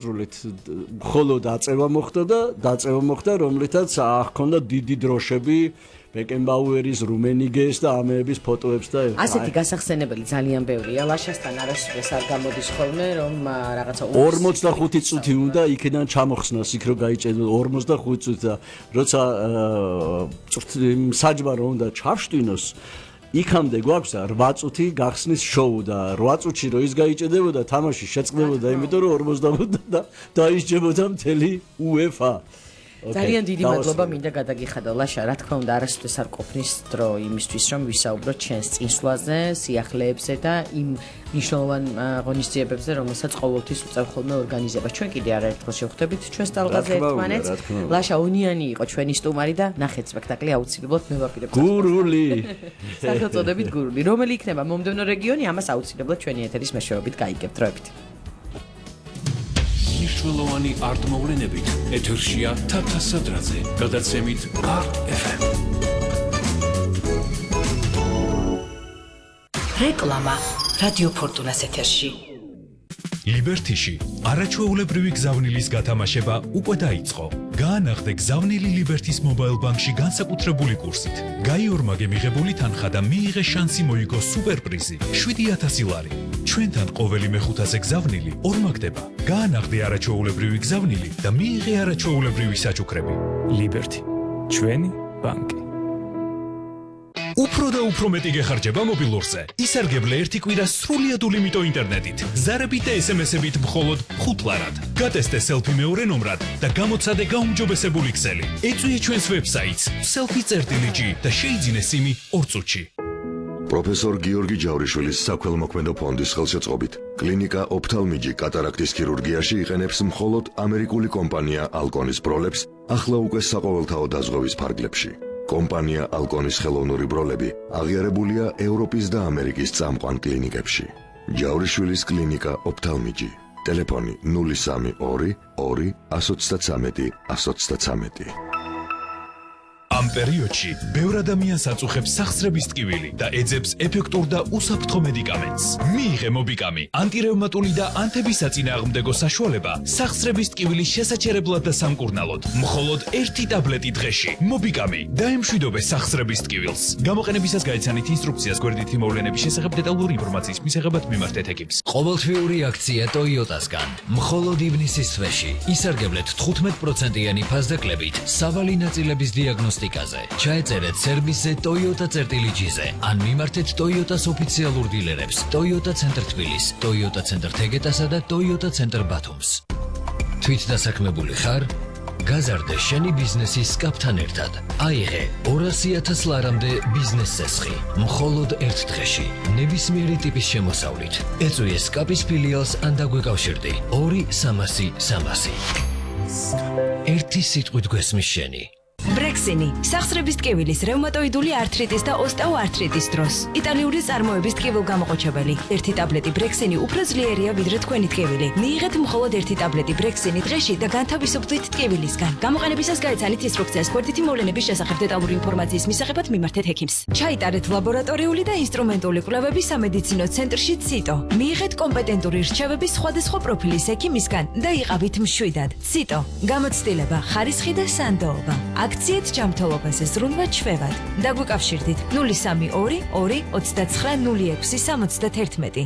მხოლოდ აწევა მოხდა, რომლითაც ჰქონდა დიდი დროშები ბეკენბაუერის, რუმენიგეს და ამეების ფოტოებს და ასეთი გასახსენებელი ძალიან ბევრია. ლაშასთან არასოდეს არ გამოდის ხოლმე, რომ რაღაცა 45 წუთი უნდა იქიდან ჩამოხსნას, იქ რო გაიჭედო 45 წუთი და როცა საჯბარო უნდა ჩავშტინოს, იქამდე გვაქვს 8 წუთი გახსნის შოუ და 8 წუთში რო ის გაიჭედებოდა, თამაში შეწყდებოდა, იმიტომ რომ 45 და დაისჯებოდა მთელი UEFA. ძალიან დიდი მადლობა მინდა გადაგიხადო ლაშა, რა თქმა უნდა არასოდეს არ ყოფნის დრო იმისთვის რომ ვისაუბროთ ჩვენს წინსვლაზე, სიახლეებზე და იმ მნიშვნელოვან ღონისძიებებზე, რომელსაც ყოველთვის უწევ ხოლმე ორგანიზება. ჩვენ კიდე არაერთხელ შევხვდებით ჩვენს ტალღაზე ერთმანეთს. ლაშა უნიანი იყო ჩვენი სტუმარი და ნახეთ სპექტაკლი აუცილებლად მე ვაპირებ. გურული. სახელწოდებით გურული. რომელი იქნება მომდევნო რეგიონი, ამას აუცილებლად ჩვენი ეთერის მეშვეობით გაიგებთ დროებით. მნიშვნელოვანი არტ-მოვლენებით ეთერშია თათა სადრაძე, გადაცემით Art FM. რეკლამა რადიო ფორტუნას ეთერში. ლიბერტიში არაჩვეულებრივი გზავნილის გათამაშება უკვე დაიწყო. გაანახდე გზავნილი ლიბერტის მობაილ ბანკში განსაკუთრებული კურსით. გაიორმაგე მიღებული თანხა და მიიღე შანსი მოიგო სუპერპრიზი 7000 ლარი. ჩვენთან ყოველი მეხუთაზე გზავნილი ორმაგდება. გაანახდე არაჩვეულებრივი გზავნილი და მიიღე არაჩვეულებრივი საჩუქრები. ლიბერტი, ჩვენი ბანკი. უფრო და უფრო მეტი გეხარჯება მობილურზე. ისარგებლე ერთი კვირა სრულიად ულიმიტო ინტერნეტით. ზარებით და SMS-ებით მხოლოდ 5 ლარად. გატესტე სელფი მეორე ნომრად და გამოცადე გაუმჯობესებული ქსელი. ეწვიე ჩვენს ვებსაიტს selfie.g და შეიძინე სიმი 2 წუთში. პროფესორ გიორგი ჯავრიშვილის საქველმოქმედო ფონდის ხელშეწყობით კლინიკა ოფთალმიჯი კატარაქტის ქირურგიაში იყენებს მხოლოდ ამერიკული კომპანია ალკონის ბროლებს, ახლა უკვე საყოველთაო დაზღვევის ფარგლებში. კომპანია ალკონის ხელოვნური ბროლები აღიარებულია ევროპის და ამერიკის წამყვან კლინიკებში. ჯავრიშვილის კლინიკა ოფთალმიჯი. ტელეფონი 032 2 133 133. ამ პერიოდში ბევრ ადამიანს აწუხებს სახსრების ტკივილი და ეძებს ეფექტურ და უსაფრთხო მედიკამენტს. მიიღე მობიკამი, ანტირევმატული და ანთებისაწინააღმდეგო საშუალება სახსრების ტკივილის შესაჩერებლად და სამკურნალოდ. მხოლოდ 1 ტაბლეტი დღეში. მობიკამი დაემშვიდობე სახსრების ტკივილს. გამოყენებისას გაიცანით ინსტრუქციას გვერდითი მოვლენების შესახებ დეტალური ინფორმაციის მისაღებად მიმართეთ ეკიპს. ყოველთვიური აქცია Toyota-სგან. მხოლოდ ივნისის თვეში ისარგებლეთ 15%-იანი ფასდაკლებით სავალი ნაწილების დიაგნოსტიკაზე. ჩაეწერეთ სერვისზე Toyota.gz-ზე ან მიმართეთ Toyota-s ოფიციალურ დილერებს Toyota ცენტრ თბილის, Toyota ცენტრ თეგეტასა და Toyota ცენტრ ბათუმს. თვითდასაქმებული ხარ? გაზარდე შენი ბიზნესის სკაფთან ერთად. აიღე 200,000 ლარამდე ბიზნეს წესხი. მხოლოდ ერთ დღეში, ნებისმიერი ტიპის შემოსავლით. ეწვიე სკაპის ფილიალს ან დაგვეკავშირდი 2-300-300. ერთი სიტყვით გვესმის შენი. ბრექსინი სახსრების ტკივილის, რევმატოიდული ართრიტის და ოსტეოართრიტის დროს. იტალიური წარმოების ტკივილგამოყოჩებელი. ერთი ტაბლეტი ბრექსინი უფრო ძლიერია ვიდრე თქვენი ტკივილი. მიიღეთ მხოლოდ ერთი ტაბლეტი ბრექსინი დღეში და განთავისუფლდით ტკივილისგან. გამოყენებისას გაიცანით ინსტრუქციას გვერდითი მოვლენების შესახებ დეტალური ინფორმაციის მისაღებად მიმართეთ ექიმს. ჩაიტარეთ ლაბორატორიული და ინსტრუმენტული კვლევები სამედიცინო ცენტრში ციტო. მიიღეთ კომპეტენტური რჩევები სხვადასხვა პროფილის ექიმისგან და იყავით მშვიდად. ციტო. გამოცდილება, ხარისხი და სანდოობა. აქციით ჯანმრთელობაზე ზრუნვა ჩვევად. დაგვიკავშირდით 032 2 29 06 71.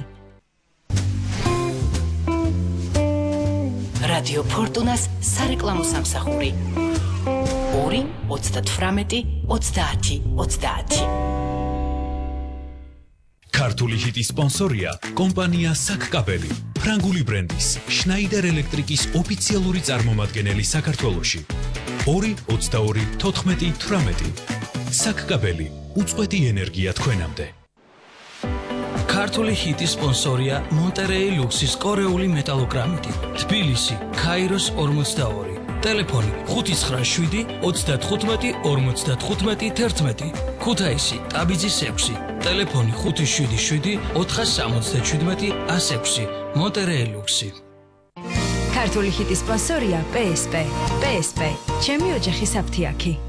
რადიო ფორტუნას სარეკლამო სამსახური 2 38 30 30. ქართული ჰიტის სპონსორია კომპანია საკკაბელი, ფრანგული ბრენდის შნაიდერ ელექტრიკის ოფიციალური წარმომადგენელი საქართველოში. 2 22 14 18. საკკაბელი, უწყვეტი ენერგია თქვენამდე. ქართული ჰიტის სპონსორია მონტერეი ლუქსის კორეული მეტალოგრამიტი, თბილისი, ქაიროს 42. ტელეფონი 597 35 55 11. ქუთაისი, ტაბიძის 6. ტელეფონი 577 477 106. მონტერეი ლუქსი. ქართული ჰიტის სპონსორია PSP. PSP, ჩემი ოჯახის აფთიაქი.